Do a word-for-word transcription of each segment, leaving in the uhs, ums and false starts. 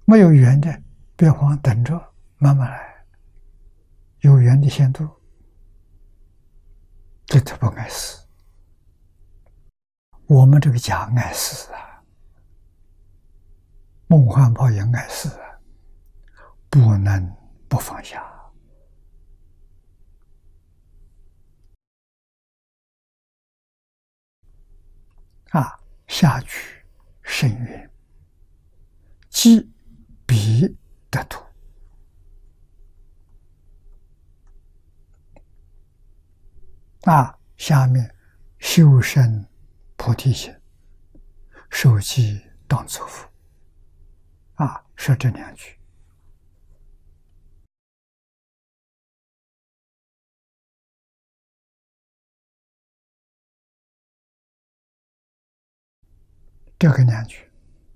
没有缘的，别慌，等着，慢慢来。有缘的先度，这他不碍事。我们这个家碍事啊，梦幻泡也碍事啊，不能不放下。啊，下句深渊，即彼得度。啊，下面修身菩提心，受记当作福。啊，说这两句。这个两句，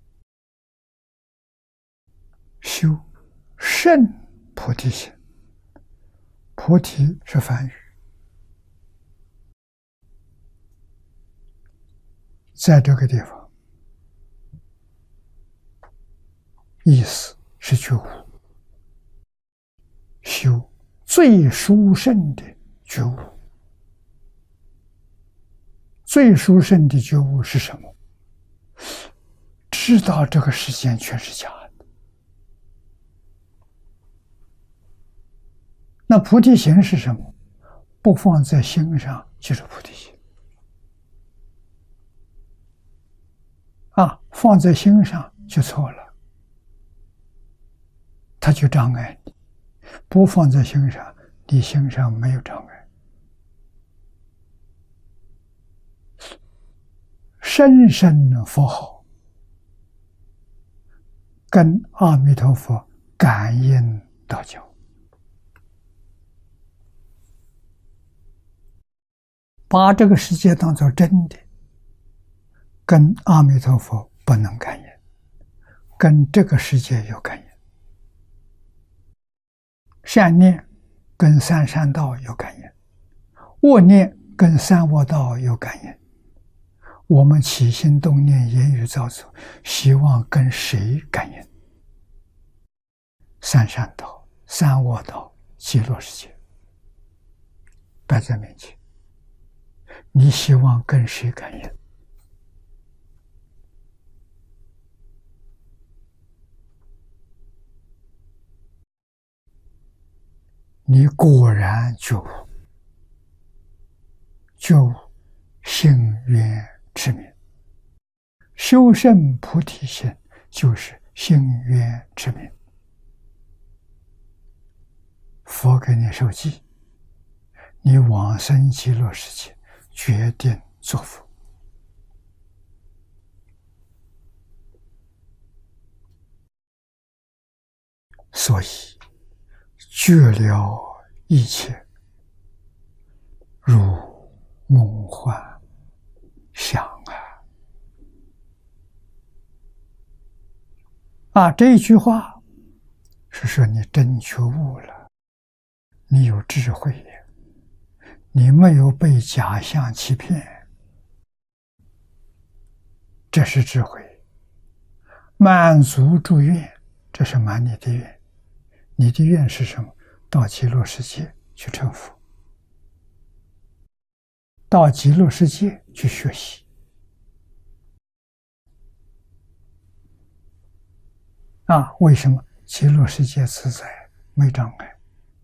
修胜菩提心，菩提是梵语，在这个地方，意思是觉悟，修最殊胜的觉悟。最殊胜的觉悟是什么？知道这个世间全是假的。那菩提心是什么？不放在心上就是菩提心。啊，放在心上就错了，它就障碍你；不放在心上，你心上没有障碍。深深佛号，跟阿弥陀佛感应道交，把这个世界当作真的，跟阿弥陀佛不能感应，跟这个世界有感应。善念跟三善道有感应，恶念跟三恶道有感应。我们起心动念、言语造作，希望跟谁感应？三善道、三恶道、极乐世界摆在面前，你希望跟谁感应？你果然觉悟，觉悟性缘持名，修胜菩提心就是性缘持名。佛给你受记，你往生极乐世界决定作福。所以觉了一切，如梦幻想啊！啊，这一句话是说你真觉悟了，你有智慧，你没有被假象欺骗，这是智慧。满足诸愿，这是满你的愿。你的愿是什么？到极乐世界去成佛，到极乐世界去学习。啊，为什么极乐世界自在没障碍？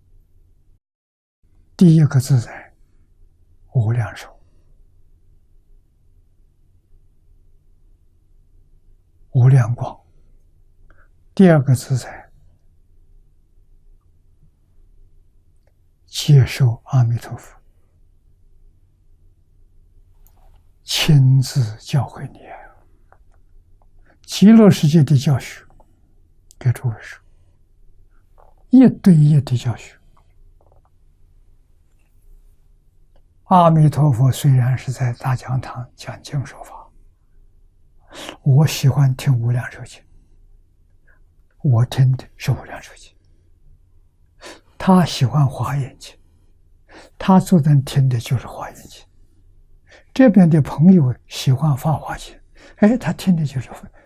第一个自在，无量寿，无量光；第二个自在，接受阿弥陀佛亲自教诲你。极乐世界的教学，给诸位说，一对一的教学。阿弥陀佛虽然是在大讲堂讲经说法，我喜欢听无量寿经，我听的是无量寿经。他喜欢华严经，他坐在听的就是华严经。这边的朋友喜欢法华经，哎，他听的就是